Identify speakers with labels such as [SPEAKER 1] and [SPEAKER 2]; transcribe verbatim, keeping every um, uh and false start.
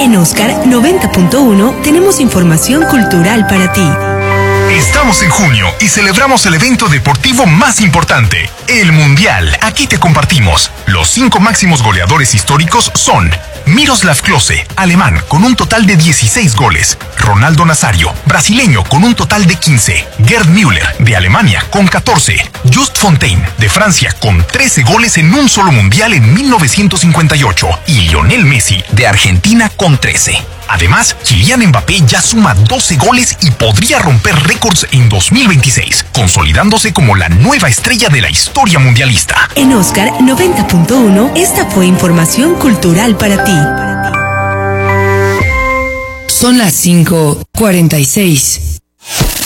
[SPEAKER 1] En Oscar noventa punto uno tenemos información cultural para ti.
[SPEAKER 2] Estamos en junio y celebramos el evento deportivo más importante, el Mundial. Aquí te compartimos. Los cinco máximos goleadores históricos son Miroslav Klose, alemán, con un total de dieciséis goles. Ronaldo Nazario, brasileño, con un total de quince. Gerd Müller, de Alemania, con catorce. Just Fontaine, de Francia, con trece goles en un solo mundial en mil novecientos cincuenta y ocho. Y Lionel Messi, de Argentina, con trece. Además, Kylian Mbappé ya suma doce goles y podría romper récords en dos mil veintiséis, consolidándose como la nueva estrella de la historia mundialista.
[SPEAKER 1] En Oscar noventa punto uno, esta fue información cultural para ti.
[SPEAKER 3] Son las cinco cuarenta y seis.